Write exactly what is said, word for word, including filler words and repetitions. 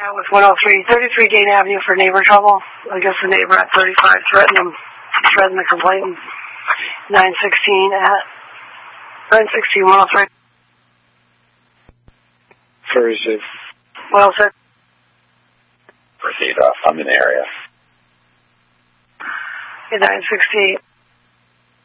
With one oh three, thirty-three Dane Avenue for neighbor trouble. I guess the neighbor at thirty-five threatened him, threatened the complainant. nine sixteen at nine sixteen one oh three. Thursday. Well said. Proceed off. I'm in the area. nine sixteen.